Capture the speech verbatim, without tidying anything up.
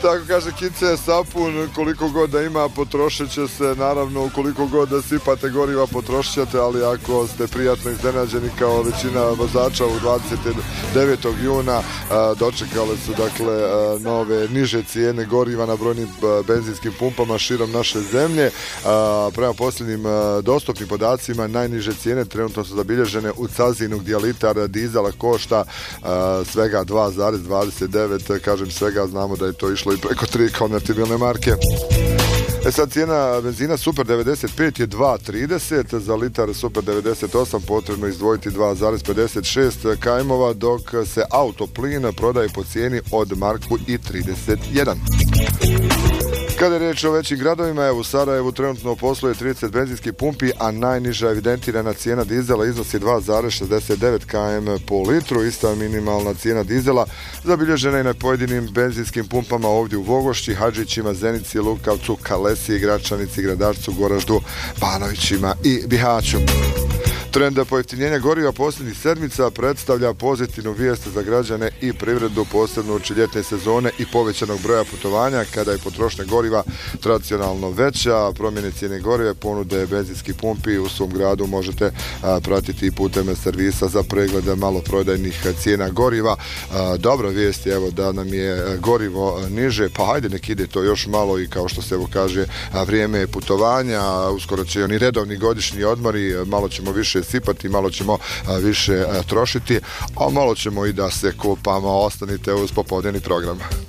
Tako kaže Kice, sapun koliko god da ima potrošit će se, naravno koliko god da sipate goriva potrošit ćete, ali ako ste prijatno iznenađeni kao većina vozača u dvadeset devetog juna dočekale su dakle nove niže cijene goriva na brojnim benzinskim pumpama širom naše zemlje. Prema posljednjim dostupnim podacima najniže cijene trenutno su zabilježene u Cazinu gdje litar dizela košta svega dva zarez dvadeset devet, kažem svega, znamo da je to išlo i preko tri konvertibilne marke. E sad, cijena benzina Super devedeset pet je dva trideset, za litar Super devedeset osam potrebno izdvojiti dva zarez pedeset šest kajmova, dok se autoplin prodaje po cijeni od marku i trideset jedan. Kada je riječ o većim gradovima, evo u Sarajevu trenutno posluje trideset benzinskih pumpi, a najniža evidentirana cijena dizela iznosi dva zarez šezdeset devet km po litru. Ista minimalna cijena dizela zabilježena je na pojedinim benzinskim pumpama ovdje u Vogošći, Hadžićima, Zenici, Lukavcu, Kalesiji, Gračanici, Gradarcu, Goraždu, Banovićima i Bihaću. Trend pojeftinjenja goriva posljednjih sedmica predstavlja pozitivnu vijest za građane i privredu, posebno uoči ljetne sezone i povećanog broja putovanja, kada je potrošnja goriva tradicionalno veća. Promjene cijene goriva, ponude benzinskih pumpi u svom gradu možete a, pratiti putem servisa za pregled maloprodajnih cijena goriva. A, dobra vijest je evo da nam je gorivo niže, pa hajde nek ide to još malo i kao što se evo kaže a, vrijeme putovanja, uskoro će oni redovni godišnji odmori, malo ćemo više sipati, malo ćemo a, više a, trošiti, a malo ćemo i da se kupamo. Ostanite uz popodnevni program.